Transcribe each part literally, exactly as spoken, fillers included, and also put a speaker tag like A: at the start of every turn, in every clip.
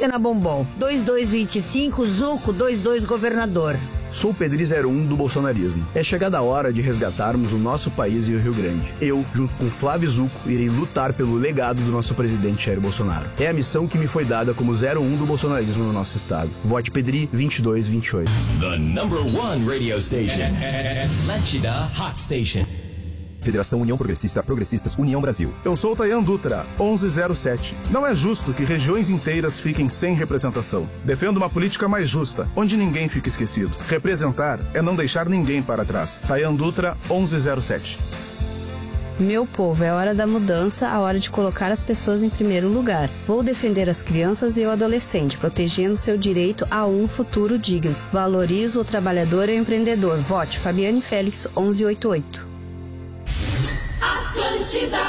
A: fica na Bombom. dois dois dois cinco, Zuco dois dois Governador.
B: Sou o Pedri zero um do bolsonarismo. É chegada a hora de resgatarmos o nosso país e o Rio Grande. Eu, junto com Flávio Zuco, irei lutar pelo legado do nosso presidente Jair Bolsonaro. É a missão que me foi dada como zero um do bolsonarismo no nosso estado. Vote Pedri vinte e dois vinte e oito.
C: The number one radio station. Atlântida Hot Station.
D: Federação União Progressista, Progressistas, União Brasil.
E: Eu sou o Tayan Dutra, onze zero sete. Não é justo que regiões inteiras fiquem sem representação. Defendo uma política mais justa, onde ninguém fica esquecido. Representar é não deixar ninguém para trás. Tayan Dutra, onze zero sete.
F: Meu povo, é hora da mudança, a hora de colocar as pessoas em primeiro lugar. Vou defender as crianças e o adolescente, protegendo seu direito a um futuro digno. Valorizo o trabalhador e o empreendedor. Vote Fabiane Félix, onze oitenta e oito.
G: Atlântida.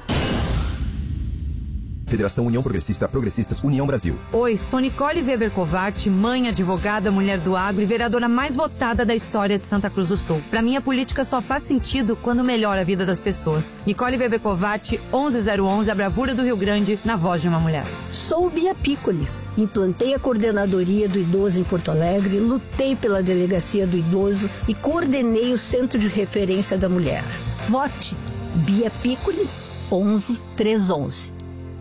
D: Federação União Progressista, Progressistas, União Brasil.
H: Oi, sou Nicole Weber Covatti, mãe, advogada, mulher do agro e vereadora mais votada da história de Santa Cruz do Sul. Pra mim, a política só faz sentido quando melhora a vida das pessoas. Nicole Weber Covatti, onze zero onze, a bravura do Rio Grande, na voz de uma mulher.
I: Sou Bia Piccoli. Implantei a coordenadoria do idoso em Porto Alegre, lutei pela delegacia do idoso e coordenei o centro de referência da mulher. Vote Bia Piccoli, onze trezentos e onze.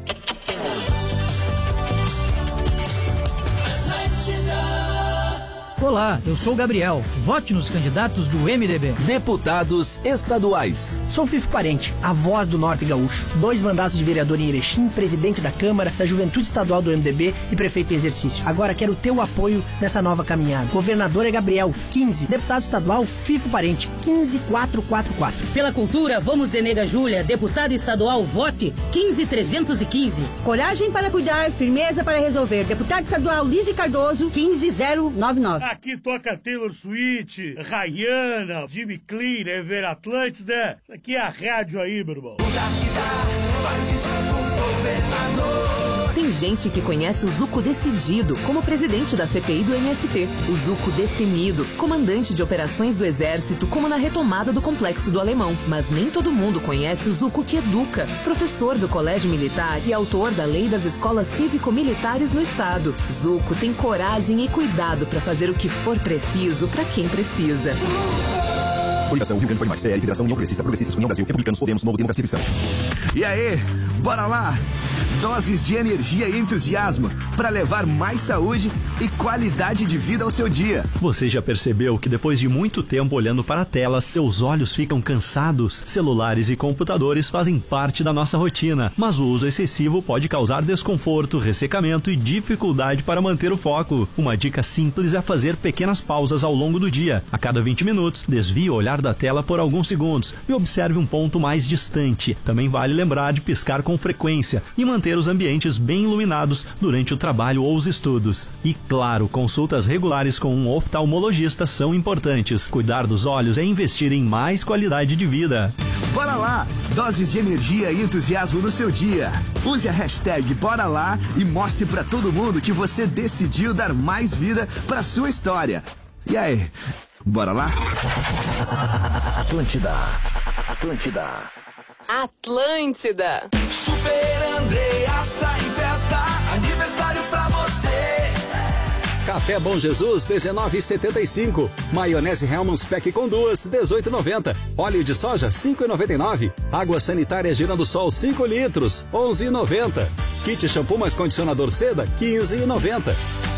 J: Olá, eu sou o Gabriel. Vote nos candidatos do M D B.
C: Deputados estaduais.
J: Sou Fifo Parente, a voz do Norte Gaúcho. Dois mandatos de vereador em Erechim, presidente da Câmara, da Juventude Estadual do M D B e prefeito em exercício. Agora quero o teu apoio nessa nova caminhada. Governador é Gabriel, quinze. Deputado estadual, Fifo Parente, quinze quatro quatro quatro.
K: Pela cultura, vamos de Nega Júlia. Deputada estadual, vote quinze trezentos e quinze.
I: Coragem para cuidar, firmeza para resolver. Deputado estadual, Lise Cardoso, quinze zero nove nove.
L: Aqui toca Taylor Swift, Rihanna, Jimmy Clean, Ever Atlântida. Isso aqui é a rádio aí, meu irmão.
M: Tem gente que conhece o Zuco decidido como presidente da C P I do M S T. O Zuco destemido, comandante de operações do Exército, como na retomada do Complexo do Alemão. Mas nem todo mundo conhece o Zuco que educa. Professor do Colégio Militar e autor da Lei das Escolas Cívico-Militares no Estado. Zuco tem coragem e cuidado para fazer o que for preciso para quem precisa.
D: Coligação Rio Grande Pode Mais, C L, Federação União Progressista, Progressistas, União Brasil, Republicanos, Podemos, Novo Democracia Cristã.
N: E aí, bora lá? Doses de energia e entusiasmo para levar mais saúde e qualidade de vida ao seu dia.
O: Você já percebeu que depois de muito tempo olhando para a tela, seus olhos ficam cansados? Celulares e computadores fazem parte da nossa rotina, mas o uso excessivo pode causar desconforto, ressecamento e dificuldade para manter o foco. Uma dica simples é fazer pequenas pausas ao longo do dia. A cada vinte minutos, desvie o olhar da tela por alguns segundos e observe um ponto mais distante. Também vale lembrar de piscar com frequência e manter os ambientes bem iluminados durante o trabalho ou os estudos. E claro, consultas regulares com um oftalmologista são importantes. Cuidar dos olhos é investir em mais qualidade de vida.
N: Bora lá! Doses de energia e entusiasmo no seu dia. Use a hashtag Bora Lá e mostre pra todo mundo que você decidiu dar mais vida pra sua história. E aí, bora lá?
C: Atlântida. Atlântida.
M: Atlântida.
G: Super Andreassa em festa, aniversário pra você.
P: Café Bom Jesus, dezenove reais e setenta e cinco. Maionese Hellmann's Pack com duas, dezoito reais e noventa centavos. Óleo de soja, cinco reais e noventa e nove centavos. Água sanitária Girando Sol, cinco litros, onze reais e noventa centavos. Kit shampoo mais condicionador seda, quinze reais e noventa centavos.